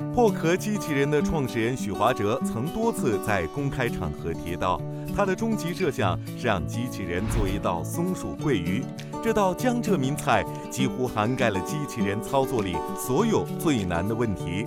破壳机器人的创始人许华哲曾多次在公开场合提到，他的终极设想是让机器人做一道松鼠桂鱼。这道江浙名菜几乎涵盖了机器人操作里所有最难的问题。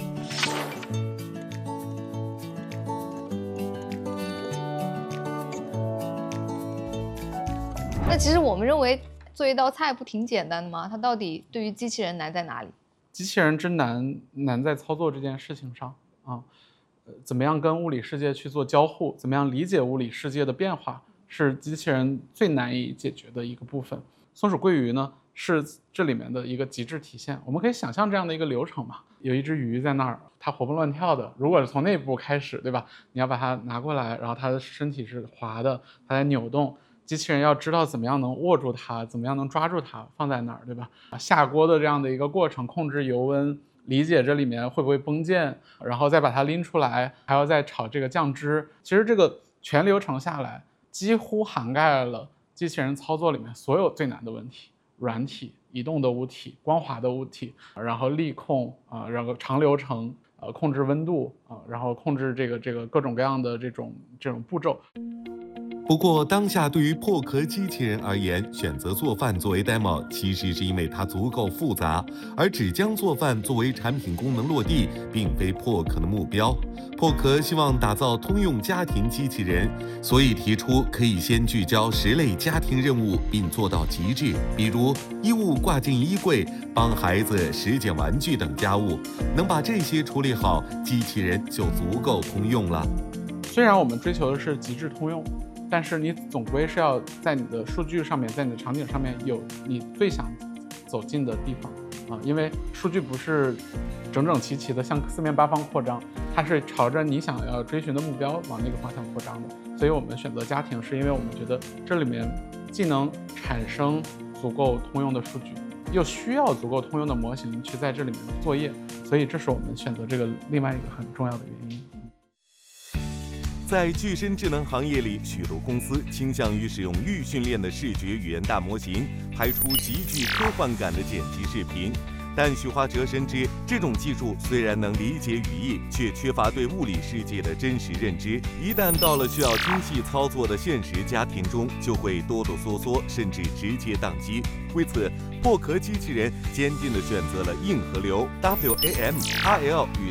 那其实我们认为做一道菜不挺简单的吗？它到底对于机器人难在哪里？ 机器人之难在操作这件事情上啊，怎么样跟物理世界去做交互，怎么样理解物理世界的变化，是机器人最难以解决的一个部分。松鼠桂鱼呢，是这里面的一个极致体现。我们可以想象这样的一个流程嘛，有一只鱼在那儿，它活蹦乱跳的。如果是从内部开始，对吧？你要把它拿过来，然后它的身体是滑的，它在扭动。机器人要知道怎么样能握住它，怎么样能抓住它，放在哪儿，对吧？下锅的这样的一个过程，控制油温，理解这里面会不会崩溅，然后再把它拎出来，还要再炒这个酱汁。其实这个全流程下来，几乎涵盖了机器人操作里面所有最难的问题：软体、移动的物体、光滑的物体，然后力控然后长流程控制温度然后控制这个各种各样的这种步骤。 不过，当下对于破壳机器人而言，选择做饭作为 demo， 其实是因为它足够复杂，而只将做饭作为产品功能落地，并非破壳的目标。破壳希望打造通用家庭机器人，所以提出可以先聚焦10类家庭任务，并做到极致，比如衣物挂进衣柜、帮孩子拾捡玩具等家务，能把这些处理好，机器人就足够通用了。 虽然我们追求的是极致通用，但是你总归是要在你的数据上面，在你的场景上面有你最想走进的地方因为数据不是整整齐齐的向四面八方扩张，它是朝着你想要追寻的目标往那个方向扩张的。所以我们选择家庭，是因为我们觉得这里面既能产生足够通用的数据，又需要足够通用的模型去在这里面作业，所以这是我们选择这个另外一个很重要的原因。 在具身智能行业里，许多公司倾向于使用预训练的视觉语言大模型，拍出极具科幻感的剪辑视频。但许华哲深知，这种技术虽然能理解语义，却缺乏对物理世界的真实认知。一旦到了需要精细操作的现实家庭中，就会哆哆嗦嗦，甚至直接宕机。为此，破壳机器人坚定地选择了硬核流 WAM、RL 与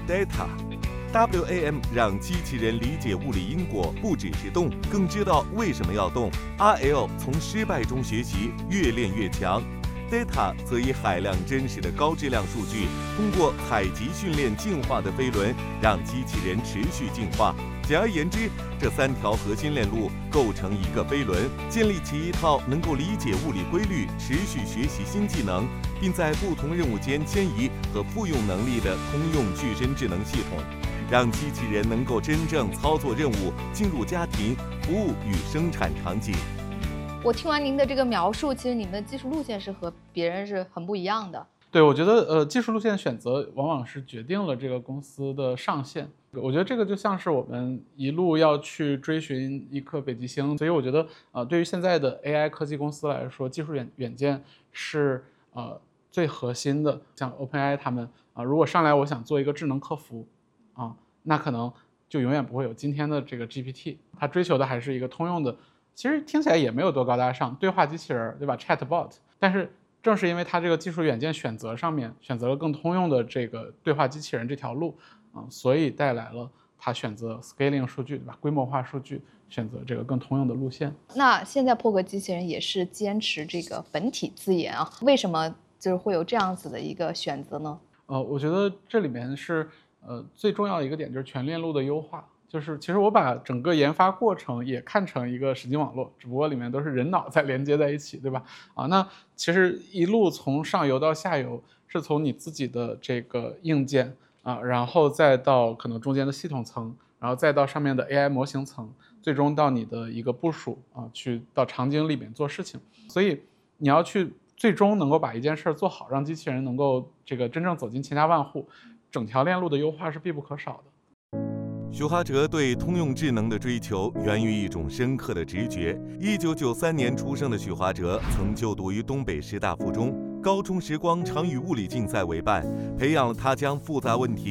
Data。WAM 让机器人理解物理因果，不只是动，更知道为什么要动。RL 从失败中学习，越练越强。Data 则以海量真实的高质量数据，通过采集训练进化的飞轮，让机器人持续进化。简而言之，这3条核心链路构成一个飞轮，建立起一套能够理解物理规律、持续学习新技能，并在不同任务间迁移和复用能力的通用具身智能系统。让机器人能够真正操作任务，进入家庭、服务与生产场景。 我听完您的这个描述，其实你们的技术路线是和别人是很不一样的。 对，我觉得技术路线选择往往是决定了这个公司的上限。我觉得这个就像是我们一路要去追寻一颗北极星，所以我觉得对于现在的 AI 科技公司来说，技术远见是最核心的。像 OpenAI 他们如果上来我想做一个智能客服那可能就永远不会有今天的这个 GPT。它追求的还是一个通用的，其实听起来也没有多高大上，对话机器人，对吧 ？Chatbot。但是正是因为它这个技术远见选择上面选择了更通用的这个对话机器人这条路所以带来了它选择 scaling 数据，对吧？规模化数据，选择这个更通用的路线。 那现在破壳机器人也是坚持这个本体自研为什么就是会有这样子的一个选择呢？ 我觉得这里面是最重要的一个点就是全链路的优化。就是其实我把整个研发过程也看成一个神经网络，只不过里面都是人脑在连接在一起，对吧？那其实一路从上游到下游，是从你自己的这个硬件然后再到可能中间的系统层，然后再到上面的 AI 模型层，最终到你的一个部署去到场景里面做事情。所以你要去最终能够把一件事做好，让机器人能够这个真正走进千家万户，整条链路的优化是必不可少的。 许华哲对通用智能的追求源于一种深刻的直觉。1993年出生的许华哲曾就读于东北师大附中，高中时光常与物理竞赛为伴，培养了他将复杂问题